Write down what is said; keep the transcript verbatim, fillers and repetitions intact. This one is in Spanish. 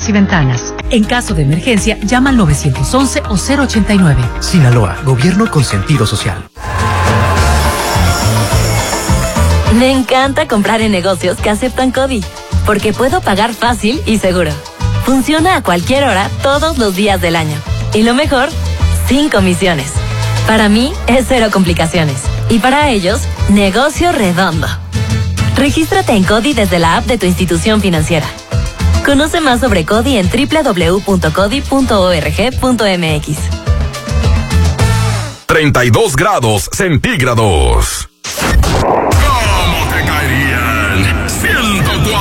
puertas y ventanas. En caso de emergencia, llama al nueve once o cero ochenta y nueve. Sinaloa, gobierno con sentido social. Me encanta comprar en negocios que aceptan CODI, porque puedo pagar fácil y seguro. Funciona a cualquier hora, todos los días del año. Y lo mejor, sin comisiones. Para mí, es cero complicaciones. Y para ellos, negocio redondo. Regístrate en CODI desde la app de tu institución financiera. Conoce más sobre CODI en doble u doble u doble u punto codi punto org punto m x. treinta y dos grados centígrados.